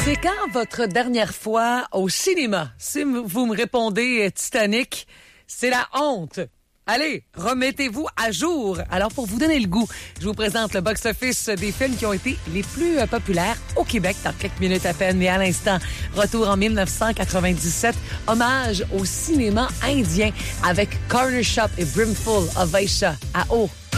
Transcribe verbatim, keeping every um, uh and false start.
C'est quand votre dernière fois au cinéma? Si vous me répondez Titanic, c'est la honte. Allez, remettez-vous à jour. Alors, pour vous donner le goût, je vous présente le box-office des films qui ont été les plus euh, populaires au Québec dans quelques minutes à peine. Mais à l'instant, retour en dix-neuf cent quatre-vingt-dix-sept, hommage au cinéma indien avec Corner Shop et Brimful of Aisha à haut